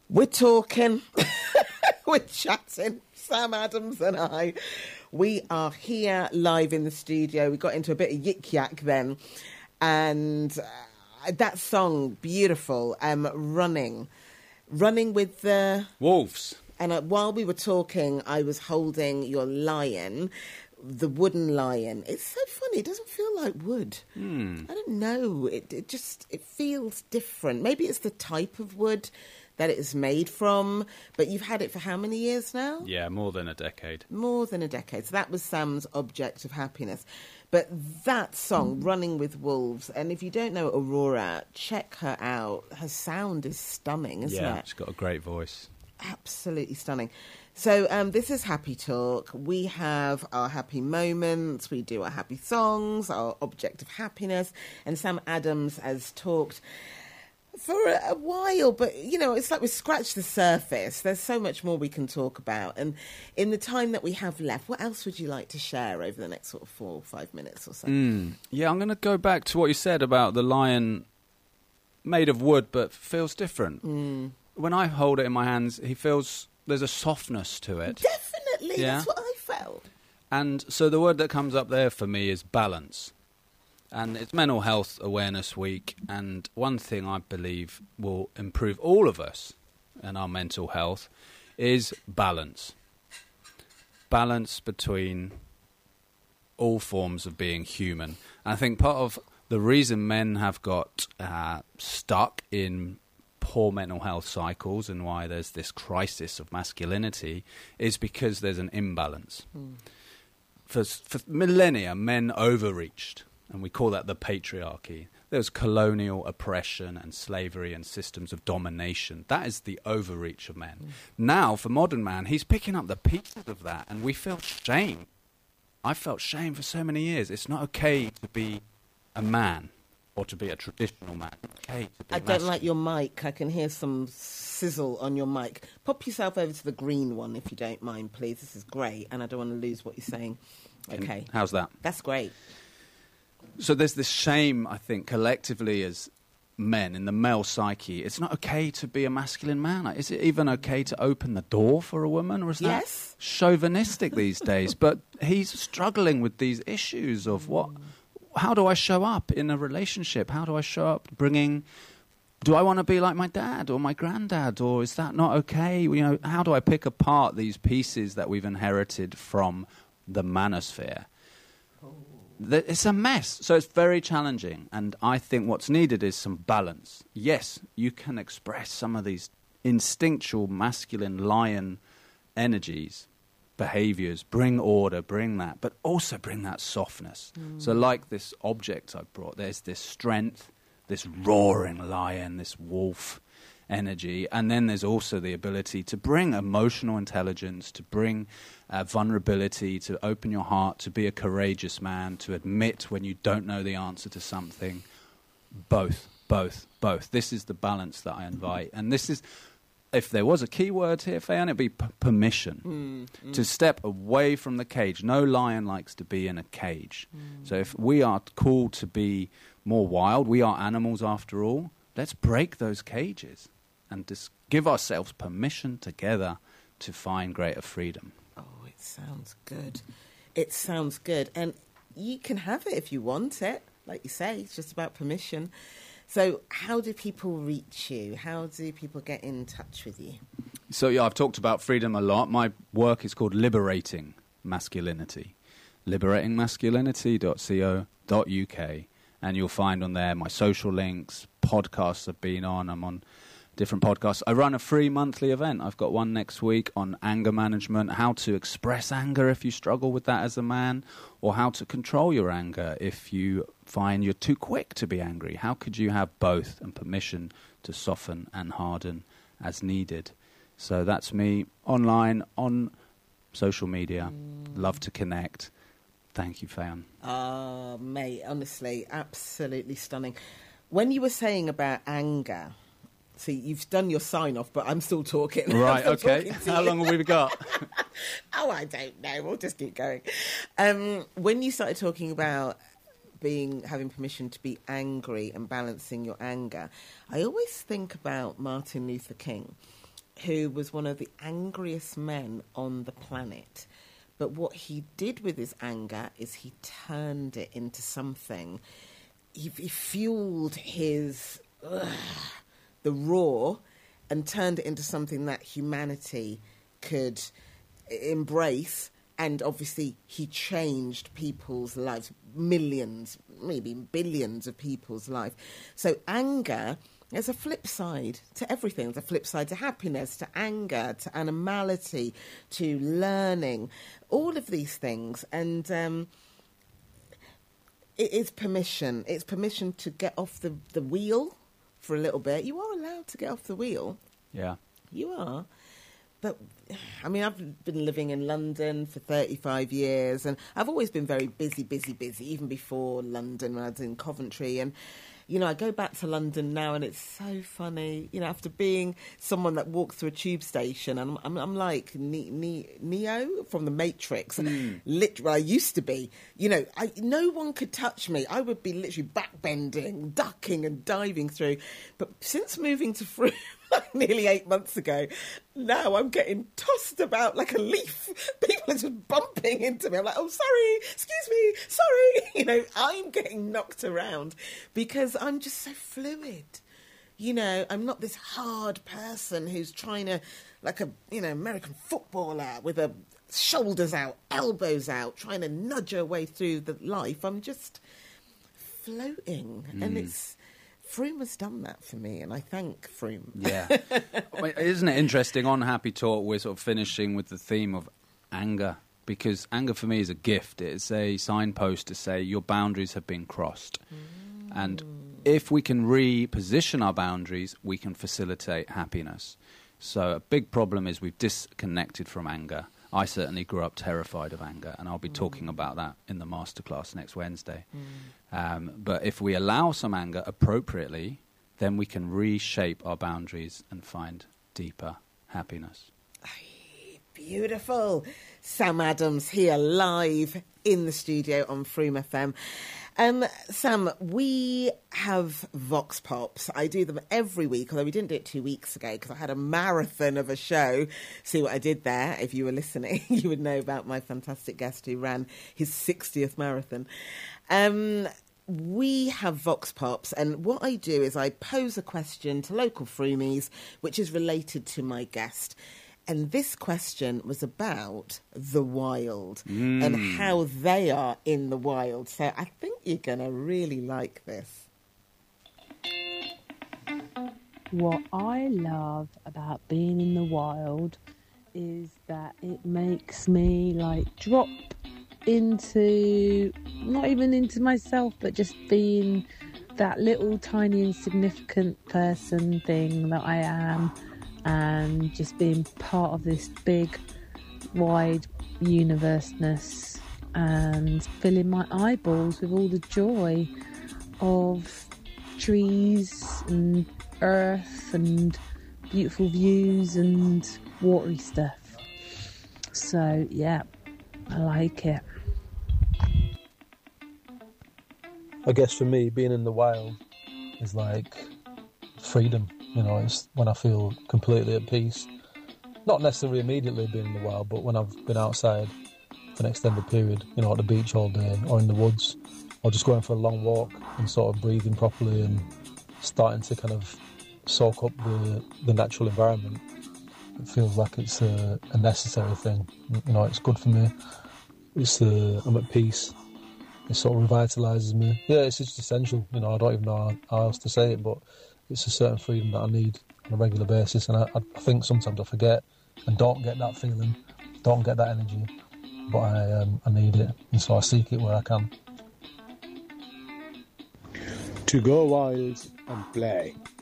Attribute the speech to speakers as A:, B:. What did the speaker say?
A: We're talking, we're chatting, Sam Adams and I. We are here live in the studio. We got into a bit of yik-yak then. And that song, beautiful, Running with the...
B: Wolves.
A: And while we were talking, I was holding your lion, the wooden lion. It's so funny. It doesn't feel like wood. I don't know. It feels different. Maybe it's the type of wood that it is made from. But you've had it for how many years now?
B: Yeah, more than a decade.
A: More than a decade. So that was Sam's object of happiness. But that song, Running with Wolves, and if you don't know Aurora, check her out. Her sound is stunning, isn't it?
B: Yeah, she's got a great voice.
A: Absolutely stunning. So this is Happy Talk. We have our happy moments. We do our happy songs, our object of happiness. And Sam Adams has talked for a while, but, you know, it's like we scratched the surface. There's so much more we can talk about. And in the time that we have left, what else would you like to share over the next sort of 4 or 5 minutes or so?
B: Yeah, I'm going to go back to what you said about the lion made of wood but feels different. When I hold it in my hands, there's a softness to it.
A: Definitely,
B: Yeah?
A: That's what I felt.
B: And so the word that comes up there for me is balance. And it's Mental Health Awareness Week, and one thing I believe will improve all of us and our mental health is balance. Balance between all forms of being human. And I think part of the reason men have got stuck in poor mental health cycles and why there's this crisis of masculinity is because there's an imbalance. For millennia, men overreached. And we call that the patriarchy. There was colonial oppression and slavery and systems of domination. That is the overreach of men. Now, for modern man, he's picking up the pieces of that, and we feel shame. I felt shame for so many years. It's not okay to be a man or to be a traditional man. It's okay to be
A: I don't
B: masculine.
A: like your mic. I can hear some sizzle on your mic. Pop yourself over to the green one if you don't mind, please. This is great, and I don't want to lose what you're saying. Okay.
B: How's that?
A: That's great.
B: So there's this shame, I think, collectively as men in the male psyche. It's not okay to be a masculine man. Like, is it even okay to open the door for a woman? Or is that chauvinistic these days? But he's struggling with these issues of how do I show up in a relationship? How do I show up do I want to be like my dad or my granddad? Or is that not okay? You know, how do I pick apart these pieces that we've inherited from the manosphere? It's a mess. So it's very challenging. And I think what's needed is some balance. Yes, you can express some of these instinctual masculine lion energies, behaviors, bring order, bring that, but also bring that softness. So like this object I brought, there's this strength, this roaring lion, this wolf energy, and then there's also the ability to bring emotional intelligence, to bring vulnerability, to open your heart, to be a courageous man, to admit when you don't know the answer to something. Both. This is the balance that I invite. And this is, if there was a key word here, Fayan, it'd be permission. To step away from the cage. No lion likes to be in a cage. So if we are called to be more wild, we are animals after all, let's break those cages and just give ourselves permission together to find greater freedom.
A: Oh, it sounds good. It sounds good. And you can have it if you want it. Like you say, it's just about permission. So how do people reach you? How do people get in touch with you?
B: So, yeah, I've talked about freedom a lot. My work is called Liberating Masculinity. liberatingmasculinity.co.uk. And you'll find on there my social links, podcasts I've been on. I'm on different podcasts. I run a free monthly event. I've got one next week on anger management, how to express anger if you struggle with that as a man, or how to control your anger if you find you're too quick to be angry. How could you have both and permission to soften and harden as needed? So that's me online, on social media. Love to connect. Thank you, Fayan.
A: Oh, mate, honestly, absolutely stunning. When you were saying about anger, see, you've done your sign-off, but I'm still talking.
B: Right, okay. How long have we got?
A: Oh, I don't know. We'll just keep going. When you started talking about having permission to be angry and balancing your anger, I always think about Martin Luther King. who was one of the angriest men on the planet. But what he did with his anger is he turned it into something. He fueled the raw and turned it into something that humanity could embrace. And obviously he changed people's lives, millions, maybe billions of people's life. So anger, there's a flip side to everything. There's a flip side to happiness, to anger, to animality, to learning, all of these things. And it is permission. It's permission to get off the wheel for a little bit. You are allowed to get off the wheel.
B: Yeah.
A: You are. But, I mean, I've been living in London for 35 years, and I've always been very busy, even before London when I was in Coventry. And, you know, I go back to London now, and it's so funny, you know, after being someone that walks through a tube station, and I'm like Neo from The Matrix. Literally, I used to be. You know, no one could touch me. I would be literally backbending, ducking and diving through. But since moving to Frome, like nearly 8 months ago, now I'm getting tossed about like a leaf. People are just bumping into me. I'm like, oh, sorry, excuse me, sorry. You know, I'm getting knocked around because I'm just so fluid. You know, I'm not this hard person who's trying to, like a, you know, American footballer with her shoulders out, elbows out, trying to nudge her way through the life. I'm just floating. And it's... Frome has done that for me, and I thank Frome.
B: Yeah. Isn't it interesting, on Happy Talk, we're sort of finishing with the theme of anger, because anger for me is a gift. It's a signpost to say your boundaries have been crossed. And if we can reposition our boundaries, we can facilitate happiness. So a big problem is we've disconnected from anger. I certainly grew up terrified of anger, and I'll be talking about that in the masterclass next Wednesday. But if we allow some anger appropriately, then we can reshape our boundaries and find deeper happiness.
A: Beautiful. Sam Adams here live in the studio on Frome FM. Sam, we have Vox Pops. I do them every week, although we didn't do it 2 weeks ago because I had a marathon of a show. See what I did there? If you were listening, you would know about my fantastic guest who ran his 60th marathon. We have Vox Pops, and what I do is I pose a question to local Fromies, which is related to my guest. And this question was about the wild and how they are in the wild. So I think you're going to really like this.
C: What I love about being in the wild is that it makes me like drop into, not even into myself, but just being that little tiny insignificant person thing that I am. And just being part of this big, wide universeness and filling my eyeballs with all the joy of trees and earth and beautiful views and watery stuff. So, yeah, I like it.
D: I guess for me, being in the wild is like freedom. You know, it's when I feel completely at peace. Not necessarily immediately being in the wild, but when I've been outside for an extended period, you know, at the beach all day or in the woods, or just going for a long walk and sort of breathing properly and starting to kind of soak up the natural environment. It feels like it's a necessary thing. You know, it's good for me. It's I'm at peace. It sort of revitalises me. Yeah, it's just essential. You know, I don't even know how else to say it, but it's a certain freedom that I need on a regular basis, and I think sometimes I forget and don't get that feeling, don't get that energy, but I need it, and so I seek it where I can.
E: To go wild and play.